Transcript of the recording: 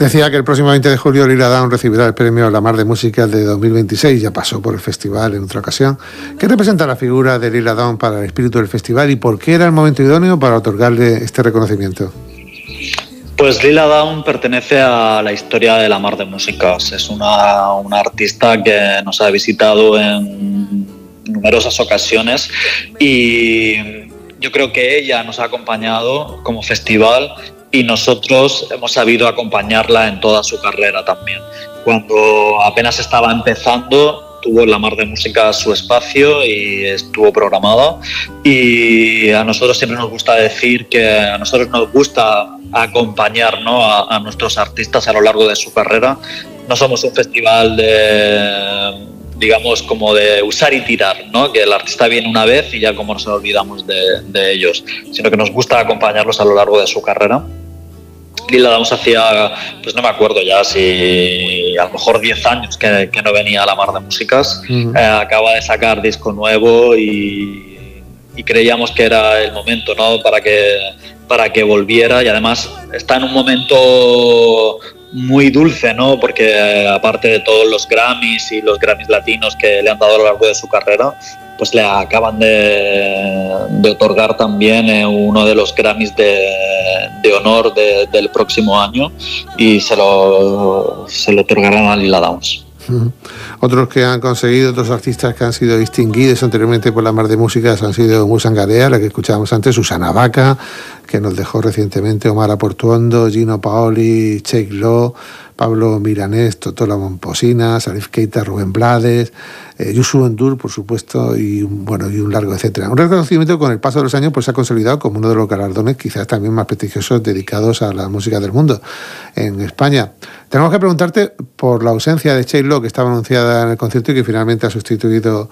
Decía que el próximo 20 de julio Lila Downs recibirá el premio La Mar de Música de 2026. Ya pasó por el festival en otra ocasión. ¿Qué representa la figura de Lila Downs para el espíritu del festival y por qué era el momento idóneo para otorgarle este reconocimiento? Pues Lila Downs pertenece a la historia de La Mar de Músicas. Es una artista que nos ha visitado en numerosas ocasiones y yo creo que ella nos ha acompañado como festival y nosotros hemos sabido acompañarla en toda su carrera también. Cuando apenas estaba empezando, tuvo en La Mar de Música su espacio y estuvo programada, y a nosotros siempre nos gusta decir que a nosotros nos gusta acompañar, ¿no?, a nuestros artistas a lo largo de su carrera. No somos un festival de, digamos, como de usar y tirar, ¿no?, que el artista viene una vez y ya como nos olvidamos de ellos, sino que nos gusta acompañarlos a lo largo de su carrera. Lila Downs hacía, pues no me acuerdo ya si a lo mejor 10 años que no venía a La Mar de Músicas. Acaba de sacar disco nuevo y creíamos que era el momento, ¿no?, para que volviera, y además está en un momento muy dulce, ¿no?, porque aparte de todos los Grammys y los Grammys latinos que le han dado a lo largo de su carrera, pues le acaban de otorgar también uno de los Grammys de honor del próximo año, y se lo otorgarán a Lila Downs. Otros que han conseguido, otros artistas que han sido distinguidos anteriormente por La Mar de Músicas han sido Musan Garea, la que escuchábamos antes, Susana Baca, que nos dejó recientemente, Omar Aportuondo, Gino Paoli, Cheikh Lo, Pablo Milanés, Totola Momposina, Salif Keita, Rubén Blades, Youssou N'Dour, por supuesto, y un largo etcétera. Un reconocimiento que con el paso de los años pues se ha consolidado como uno de los galardones quizás también más prestigiosos dedicados a la música del mundo en España. Tenemos que preguntarte por la ausencia de Cheikh Lo, que estaba anunciada en el concierto y que finalmente ha sustituido